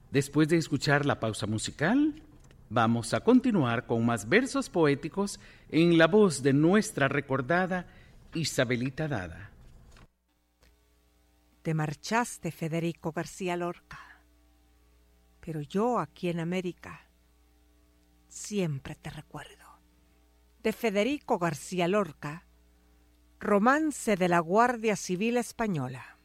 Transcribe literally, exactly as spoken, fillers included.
Después de escuchar la pausa musical, vamos a continuar con más versos poéticos en la voz de nuestra recordada Isabelita Dada. Te marchaste, Federico García Lorca, pero yo aquí en América siempre te recuerdo. De Federico García Lorca, Romance de la Guardia Civil Española.